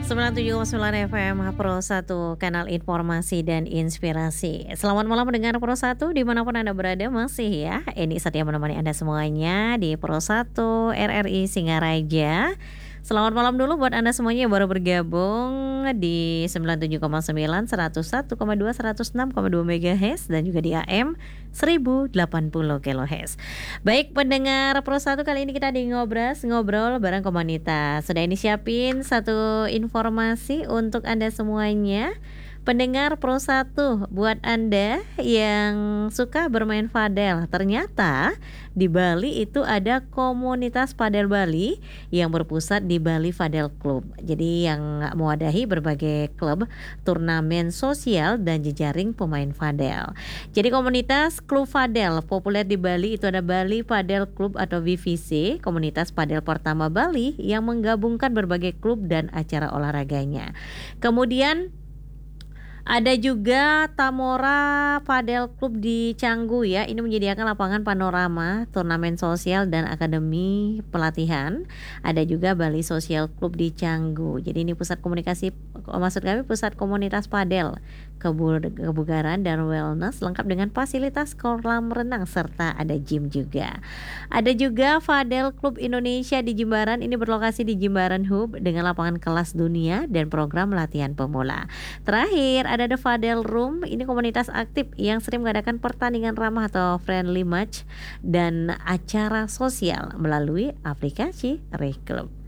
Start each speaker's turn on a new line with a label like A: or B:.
A: 97,9 FM Pro 1 Kanal Informasi dan Inspirasi. Selamat malam mendengar Pro 1 dimanapun Anda berada masih ya. Ini setia menemani Anda semuanya di Pro 1 RRI Singaraja. Selamat malam dulu buat Anda semuanya yang baru bergabung di 97,9, 101,2, 106,2 MHz dan juga di AM 1080 kHz. Baik pendengar Pro 1, kali ini kita di ngobrol bareng komunitas. Sudah ini siapin satu informasi untuk Anda semuanya. Pendengar Pro 1, buat Anda yang suka bermain padel, ternyata di Bali itu ada komunitas padel Bali yang berpusat di Bali Padel Club. Jadi yang mewadahi berbagai klub, turnamen sosial dan jejaring pemain padel. Jadi komunitas klub padel populer di Bali itu ada Bali Padel Club atau BVC, komunitas padel pertama Bali yang menggabungkan berbagai klub dan acara olahraganya. Kemudian ada juga Tamora Padel Club di Canggu ya. Ini menyediakan lapangan panorama, turnamen sosial dan akademi pelatihan. Ada juga Bali Social Club di Canggu. Jadi ini pusat komunikasi, maksud kami pusat komunitas padel, kebugaran dan wellness lengkap dengan fasilitas kolam renang serta ada gym juga. Ada juga Padel Club Indonesia di Jimbaran. Ini berlokasi di Jimbaran Hub dengan lapangan kelas dunia dan program latihan pemula. Terakhir ada The Padel Room, ini komunitas aktif yang sering mengadakan pertandingan ramah atau friendly match dan acara sosial melalui aplikasi Reclub.